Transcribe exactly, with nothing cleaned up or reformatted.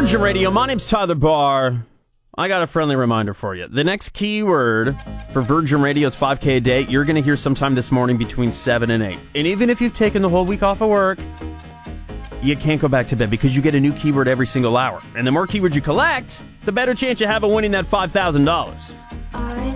Virgin Radio. My name's Tyler Barr. I got a friendly reminder for you. The next keyword for Virgin Radio's five K a day, you're going to hear sometime this morning between seven and eight. And even if you've taken the whole week off of work, you can't go back to bed because you get a new keyword every single hour. And the more keywords you collect, the better chance you have of winning that five thousand dollars. I